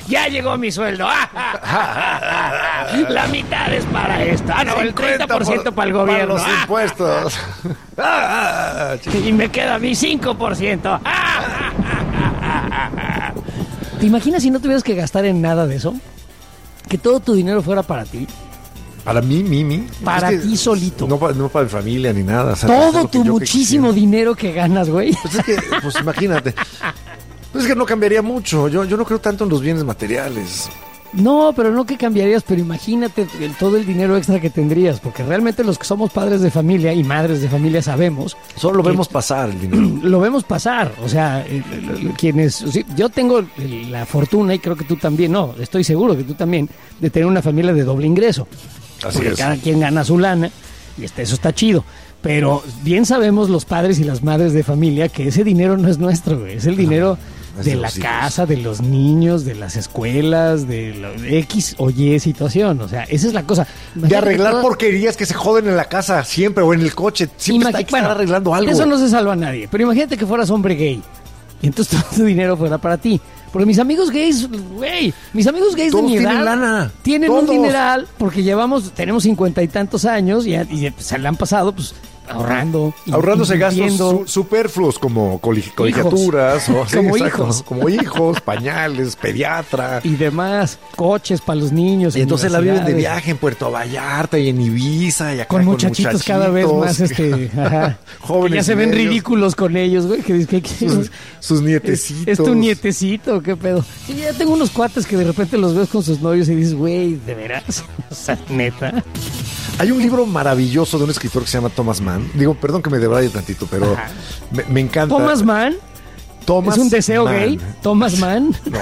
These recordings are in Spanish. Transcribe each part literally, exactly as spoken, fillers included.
ya llegó mi sueldo. La mitad es para esto. Ah, no, el treinta por ciento para el gobierno. Para los impuestos. Y me queda mi cinco por ciento. ¿Te imaginas si no tuvieras que gastar en nada de eso? Que todo tu dinero fuera para ti. Para mí, Mimi. Para es que ti solito. No, no para mi familia ni nada. O sea, todo tu muchísimo que dinero que ganas, güey. Pues es que, pues imagínate. Pues es que no cambiaría mucho. Yo, yo no creo tanto en los bienes materiales. No, pero no que cambiarías, pero imagínate el, todo el dinero extra que tendrías, porque realmente los que somos padres de familia y madres de familia sabemos... Solo lo vemos pasar el dinero. Lo vemos pasar, o sea, el, el, quienes... O sea, yo tengo la fortuna, y creo que tú también, no, estoy seguro que tú también, de tener una familia de doble ingreso. Así porque es. Cada quien gana su lana, y este, eso está chido. Pero bien sabemos los padres y las madres de familia que ese dinero no es nuestro, güey, es el dinero... de la casa, de los niños, de las escuelas, de la X o Y situación. O sea, esa es la cosa. Imagínate de arreglar toda... porquerías que se joden en la casa siempre o en el coche. Siempre Imag... hay que bueno, estar arreglando algo. Eso no se salva a nadie. Pero imagínate que fueras hombre gay y entonces todo tu dinero fuera para ti. Porque mis amigos gays, güey, mis amigos gays todos de mi edad tienen lana. Tienen todos. un dineral porque llevamos, tenemos cincuenta y tantos años y, y se le han pasado, pues, ahorrando. Ahorrándose gastos su, superfluos como colegiaturas, o, sí, como exacto, hijos. Como hijos, pañales, pediatra. Y demás, coches para los niños. Y entonces la viven de viaje en Puerto Vallarta y en Ibiza y acá con, con muchachitos, muchachitos cada vez más, este, ajá, jóvenes. Que ya se ven medios. Ridículos con ellos, güey. Que, que, que, sus, sus nietecitos. Es, es tu nietecito, qué pedo. Sí, ya tengo unos cuates que de repente los ves con sus novios y dices, güey, ¿de veras? O sea, neta. Hay un libro maravilloso de un escritor que se llama Thomas Mann. Digo, perdón que me debraye tantito, pero me, me encanta. ¿Thomas Mann? Thomas ¿Es un deseo Mann. gay? ¿Thomas Mann? No.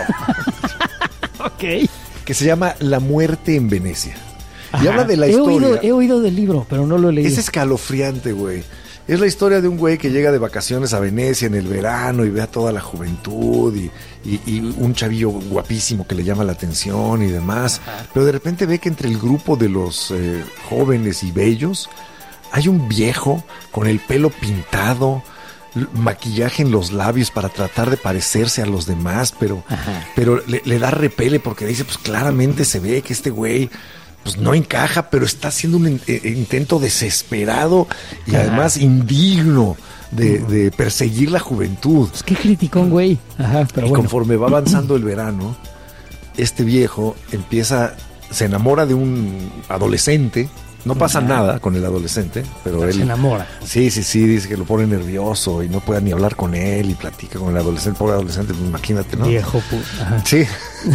Ok. Que se llama La muerte en Venecia. Ajá. Y habla de la he historia. Oído, he oído del libro, pero no lo he leído. Es escalofriante, güey. Es la historia de un güey que llega de vacaciones a Venecia en el verano y ve a toda la juventud y, y, y un chavillo guapísimo que le llama la atención y demás. Ajá. Pero de repente ve que entre el grupo de los eh, jóvenes y bellos hay un viejo con el pelo pintado, maquillaje en los labios para tratar de parecerse a los demás, pero, pero le, le da repele porque dice, pues claramente se ve que este güey... pues no encaja, pero está haciendo un eh, intento desesperado y Ajá. además indigno de, de perseguir la juventud. Pues qué criticón, güey. Ajá, pero y bueno. Conforme va avanzando el verano, este viejo empieza, se enamora de un adolescente. No pasa Ajá. nada con el adolescente, pero se él... Se enamora. Sí, sí, sí, dice que lo pone nervioso y no puede ni hablar con él y platica con el adolescente, pobre adolescente, pues imagínate, ¿no? Viejo puto. Sí.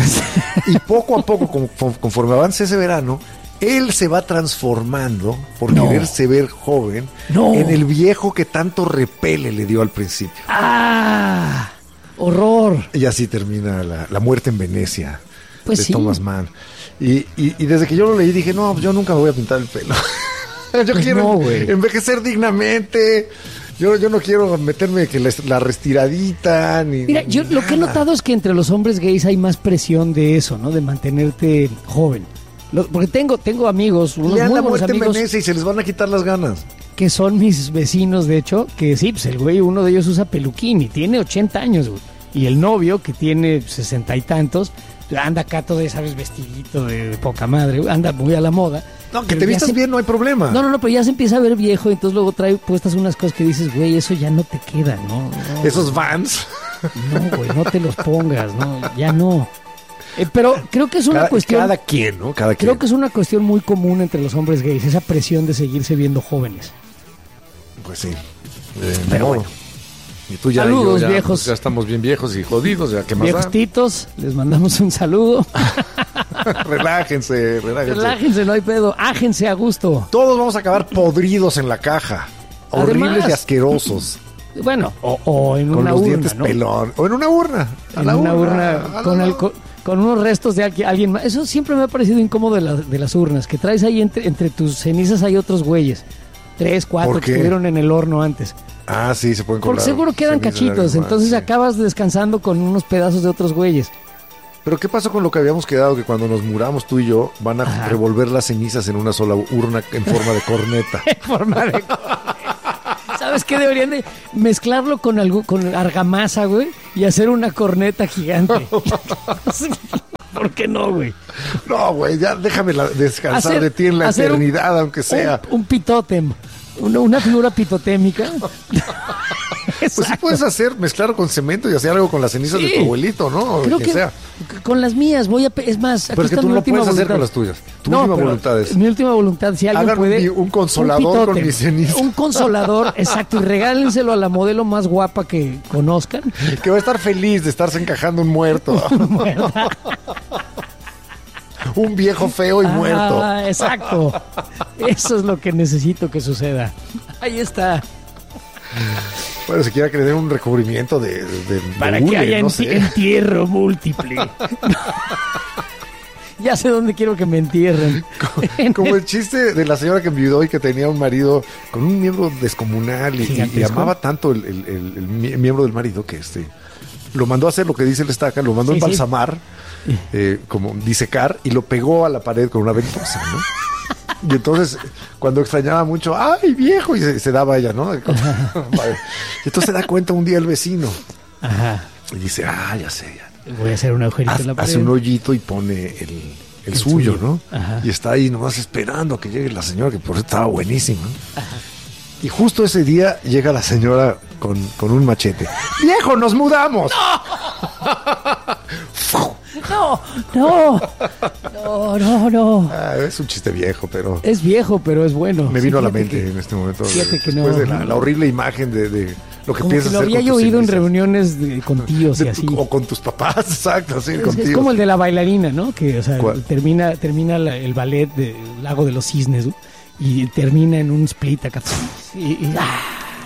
Y poco a poco, conforme avance ese verano, él se va transformando por no. quererse ver joven no. en el viejo que tanto repele le dio al principio. ¡Ah! ¡Horror! Y así termina la, la muerte en Venecia pues de sí. Thomas Mann. Y, y, y desde que yo lo leí dije, no, yo nunca me voy a pintar el pelo. Yo pues quiero no, envejecer dignamente. Yo, yo no quiero meterme que la, la restiradita ni. Mira, ni yo nada. Lo que he notado es que entre los hombres gays hay más presión de eso, ¿no? De mantenerte joven. Lo, porque tengo, tengo amigos, unos Lean muy La buenos muerte amigos. en Venecia y se les van a quitar las ganas. Que son mis vecinos, de hecho, que sí, pues el güey, uno de ellos usa peluquín y tiene ochenta años, güey. Y el novio, que tiene sesenta y tantos, anda acá todo, ¿sabes? Vestidito de poca madre, anda muy a la moda. No, que te vistas se... bien, no hay problema. No, no, no, pero ya se empieza a ver viejo, entonces luego trae puestas unas cosas que dices, güey, eso ya no te queda, ¿no? no Esos Vans. No, güey, no te los pongas, no, ya no. Eh, pero creo que es una cada, cuestión... Cada quien, ¿no? Cada creo quien. que es una cuestión muy común entre los hombres gays, esa presión de seguirse viendo jóvenes. Pues sí. Eh, pero bueno. Y tú ya, saludos, y yo ya, viejos. Pues ya estamos bien viejos y jodidos, ya que más viejos da? titos, les mandamos un saludo. relájense, relájense. Relájense, no hay pedo. Ájense a gusto. Todos vamos a acabar podridos en la caja. Horribles Además, y asquerosos. Bueno, o, o en con una los urna, dientes ¿no? pelón. O en una urna. En una urna, urna con, el, con, con unos restos de alguien, alguien más. Eso siempre me ha parecido incómodo de, la, de las urnas. Que traes ahí entre, entre tus cenizas hay otros güeyes. Tres, cuatro que estuvieron en el horno antes. Ah, sí, se pueden colar. Porque seguro quedan cachitos, entonces sí. acabas descansando con unos pedazos de otros güeyes. Pero ¿qué pasó con lo que habíamos quedado? Que cuando nos muramos tú y yo, van a Ajá. revolver las cenizas en una sola urna en forma de corneta. En forma de corneta. ¿Sabes qué? Deberían de mezclarlo con, algo, con argamasa, güey, y hacer una corneta gigante. ¿Por qué no, güey? No, güey, ya déjame la, descansar Hacer- de ti en la hacer un- eternidad, aunque sea. Un, un pitótem. Una, una figura pitotémica. Pues sí Exacto. puedes hacer, mezclar con cemento y hacer algo con las cenizas Sí. de tu abuelito, ¿no? O Creo quien que sea. con las mías voy a... pe- Es más, aquí Pero es que está tú mi no última puedes hacer voluntad. con las tuyas. Tu No, última pero voluntad es... Mi última voluntad, si alguien Hagan puede... un- un consolador pitote, con mis cenizas. Un consolador, exacto, y regálenselo a la modelo más guapa que conozcan. Que va a estar feliz de estarse encajando un muerto. Un viejo feo y muerto. Ah, exacto. Eso es lo que necesito que suceda. Ahí está. Bueno, si quiera creer un recubrimiento de, de, de Para hule, que haya no enti- sé. entierro múltiple. Ya sé dónde quiero que me entierren. Como el chiste de la señora que enviudó y que tenía un marido con un miembro descomunal y, y- y Gigantesco. amaba tanto el, el- el- el mie- miembro del marido que este lo mandó a hacer lo que dice el estaca, lo mandó Sí, sí. embalsamar, eh, como disecar, y lo pegó a la pared con una ventosa, ¿no? Y entonces, cuando extrañaba mucho, ¡ay, viejo! Y se, se daba ella, ¿no? Y entonces se da cuenta un día el vecino Ajá. y dice, ah, ya sé, ya. Voy a hacer un agujerito Hace, en la pared. hace un hoyito y pone el, el El suyo, suyo. ¿no? Ajá. Y está ahí nomás esperando a que llegue la señora, que por eso estaba buenísima. ¿no? Y justo ese día llega la señora con, con un machete. ¡Viejo, nos mudamos! No, no, no, no, no. Ah, es un chiste viejo, pero Es viejo, pero es bueno. me Sí, vino a la fíjate mente que- en este momento. fíjate que después no, de la, no. la horrible imagen de, de lo que Como piensas que lo hacer había con yo tus oído en cenizas. reuniones de- con tíos De y tu- así. O con tus papás, exacto, sí, Es, con es tíos. como el de la bailarina, ¿no? Que, o sea, ¿Cuál? termina, termina la- el ballet del Lago de los Cisnes, ¿no? Y termina en un split acá. Y, y, ¡ah!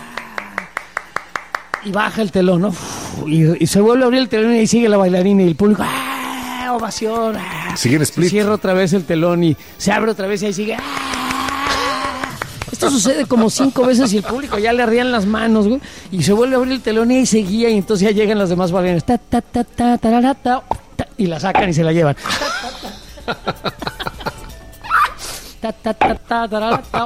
Y baja el telón, ¿no? Y, y se vuelve a abrir el telón y ahí sigue la bailarina y el público, ¡ah! Ovación. ¡ah! Sigue en Se split. cierra otra vez el telón y se abre otra vez y ahí sigue. ¡ah! Esto sucede como cinco veces y el público ya le ardían las manos, güey. Y se vuelve a abrir el telón y ahí seguía y entonces ya llegan las demás bailarinas. Ta, ta, ta, ta, tarara, ta, ta, y la sacan y se la llevan. Ta, ta, ta, ta, tarara, ta.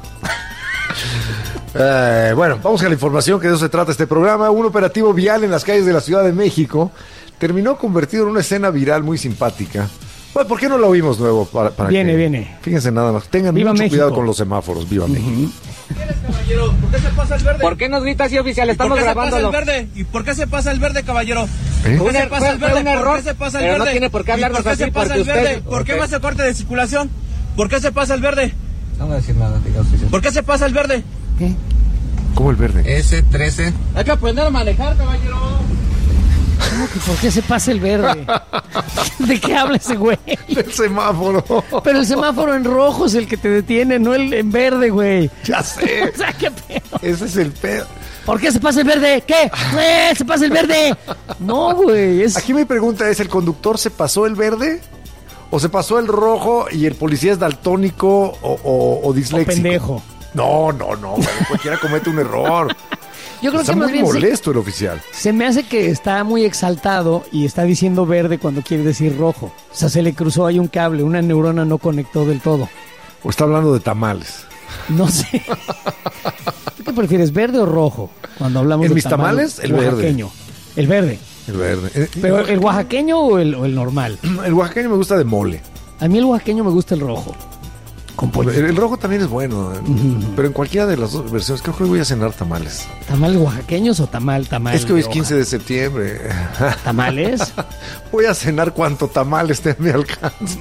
Eh, bueno, vamos a la información, que de eso se trata este programa. Un operativo vial en las calles de la Ciudad de México terminó convertido en una escena viral muy simpática. Bueno, ¿por qué no la oímos nuevo? Para, para Viene, que- viene. Fíjense nada más. Tengan Viva mucho México. cuidado con los semáforos. Viva México. Caballero, ¿por qué se pasa el verde? ¿Por qué nos grita así, oficial? ¿Por Estamos qué se pasa grabándolo. el verde? ¿Y por qué se pasa el verde, caballero? ¿Eh? ¿Por qué Fue se un- pasa el fue verde? un error, ¿Por qué se pasa el pero no verde? tiene por qué ¿Y hablarnos ¿Por qué así? se pasa Porque el verde? usted- ¿Por qué ok. más el corte de circulación? ¿Por qué se pasa el verde? No voy a decir nada, diga, oficial. ¿Por qué se pasa el verde? ¿Qué? ¿Cómo el verde? ese trece. Hay que aprender a manejar, caballero. ¿Cómo que por qué se pasa el verde? ¿De qué habla ese güey? El semáforo. Pero el semáforo en rojo es el que te detiene, no el en verde, güey. Ya sé. O sea, qué pedo. Ese es el pedo. ¿Por qué se pasa el verde? ¿Qué? ¡Eh, se pasa el verde! No, güey, es... Aquí mi pregunta es, ¿el conductor se pasó el verde? ¿O se pasó el rojo y el policía es daltónico o, o, o disléxico? O pendejo. No, no, no, güey, cualquiera comete un error. Yo creo Está que más muy bien se, molesto el oficial. se me hace que está muy exaltado y está diciendo verde cuando quiere decir rojo. O sea, se le cruzó ahí un cable, una neurona no conectó del todo. O está hablando de tamales. No sé. ¿Tú qué prefieres, verde o rojo? Cuando hablamos En de mis tamales, el verde. oaxaqueño. El verde. El verde. Eh, ¿Pero el oaxaqueño o el, o el normal? El oaxaqueño me gusta de mole. A mí el oaxaqueño me gusta el rojo. Con El, pollito. el rojo también es bueno, eh, pero en cualquiera de las dos versiones creo que hoy voy a cenar tamales. ¿Tamales oaxaqueños o tamal, tamal? Es que hoy es de quince hoja? de septiembre. ¿Tamales? Voy a cenar cuanto tamal esté a mi alcance.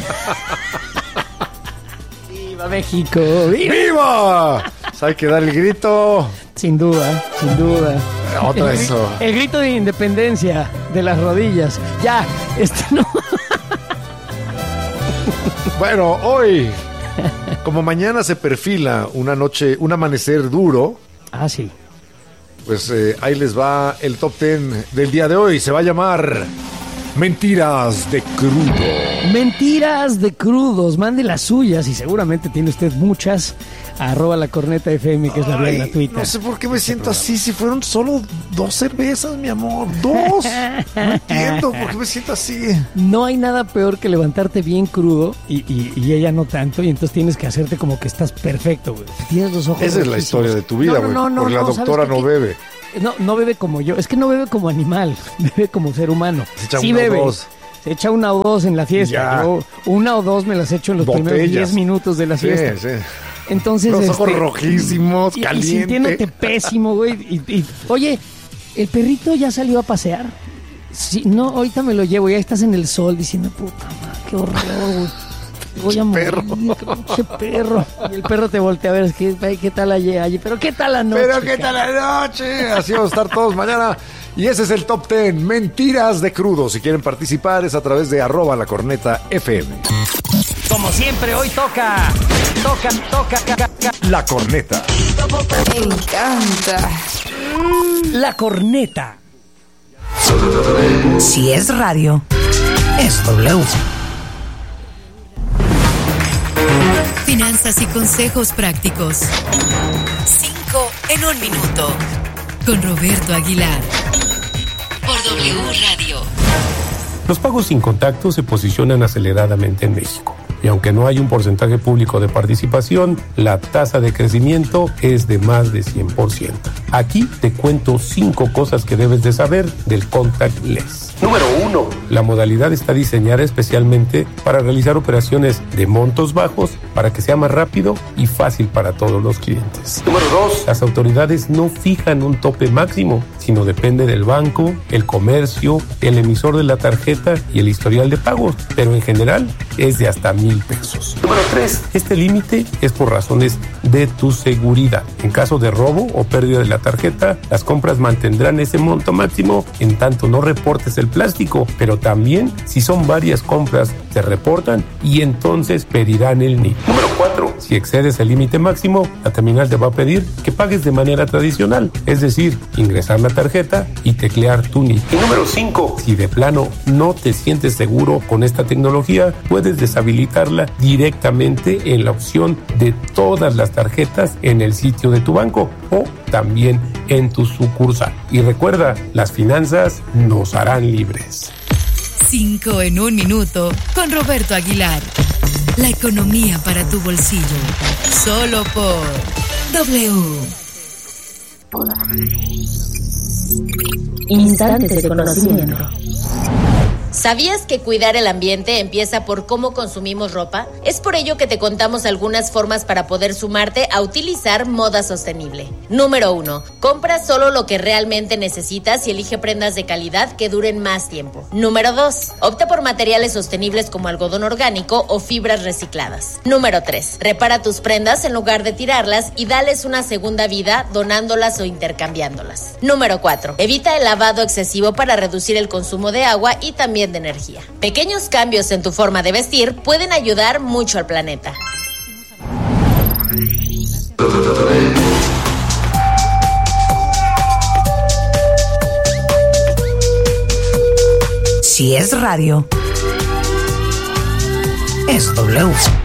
¡Viva México! ¡Viva! ¡Viva! Pues hay que dar el grito. Sin duda, sin duda. Otra el, eso. El grito de independencia de las rodillas. Ya, este no. Bueno, hoy, como mañana se perfila una noche, un amanecer duro, Ah, sí. pues eh, ahí les va el top ten del día de hoy. Se va a llamar Mentiras de Crudo. Mentiras de crudos. Mande las suyas y seguramente tiene usted muchas. Arroba la corneta F M, que es la vía Ay, gratuita. no sé por qué me siento así. Si fueron solo dos cervezas, mi amor. Dos. No entiendo por qué me siento así. No hay nada peor que levantarte bien crudo y, y, y ella no tanto, y entonces tienes que hacerte como que estás perfecto, güey. Tienes los ojos Esa es la rojísimos. historia de tu vida, No, güey. no, no, porque no, la ¿sabes doctora qué? no ¿Qué? bebe. No, no bebe como yo. Es que no bebe como animal, bebe como ser humano. Se echa Sí uno o bebe. dos. se echa una o dos en la fiesta. Ya. Yo una o dos me las echo en los Botellas. primeros diez minutos de la Sí, fiesta. sí. Entonces, Los ojos este, rojísimos, y, caliente. y sintiéndote pésimo, güey. Y, y, oye, ¿el perrito ya salió a pasear? Sí, no, ahorita me lo llevo. Ya estás en el sol diciendo, puta madre, qué horror, güey. Voy a morir, qué perro. Y el perro te voltea a ver, ¿qué, qué tal ayer? Pero ¿qué tal la noche? Pero ¿qué tal la noche? Así vamos a estar todos mañana. Y ese es el Top diez, Mentiras de Crudo. Si quieren participar es a través de arroba la corneta F M. Como siempre, hoy toca, toca, toca, ca, ca, La Corneta. Me encanta. La Corneta. Si es radio, es W. Finanzas y consejos prácticos. Cinco en un minuto. Con Roberto Aguilar. Por W Radio. Los pagos sin contacto se posicionan aceleradamente en México. Y aunque no hay un porcentaje público de participación, la tasa de crecimiento es de más de cien por ciento. Aquí te cuento cinco cosas que debes de saber del contactless. Número uno. La modalidad está diseñada especialmente para realizar operaciones de montos bajos para que sea más rápido y fácil para todos los clientes. Número dos. Las autoridades no fijan un tope máximo, sino depende del banco, el comercio, el emisor de la tarjeta y el historial de pagos, pero en general es de hasta mil pesos. Número tres. Este límite es por razones de tu seguridad. En caso de robo o pérdida de la tarjeta, las compras mantendrán ese monto máximo en tanto no reportes el plástico, pero también si son varias compras se reportan y entonces pedirán el N I P. Número cuatro. Si excedes el límite máximo, la terminal te va a pedir que pagues de manera tradicional, es decir, ingresar la tarjeta y teclear tu N I P. Y número cinco. Si de plano no te sientes seguro con esta tecnología, puedes deshabilitarla directamente en la opción de todas las tarjetas en el sitio de tu banco o también en tu sucursal. Y recuerda, las finanzas nos harán libres. Cinco en un minuto con Roberto Aguilar. La economía para tu bolsillo. Solo por W. Instantes de conocimiento. ¿Sabías que cuidar el ambiente empieza por cómo consumimos ropa? Es por ello que te contamos algunas formas para poder sumarte a utilizar moda sostenible. Número uno. Compra solo lo que realmente necesitas y elige prendas de calidad que duren más tiempo. Número dos. Opta por materiales sostenibles como algodón orgánico o fibras recicladas. Número tres. Repara tus prendas en lugar de tirarlas y dales una segunda vida donándolas o intercambiándolas. Número cuatro. Evita el lavado excesivo para reducir el consumo de agua y también de energía. Pequeños cambios en tu forma de vestir pueden ayudar mucho al planeta. Si es radio, es W.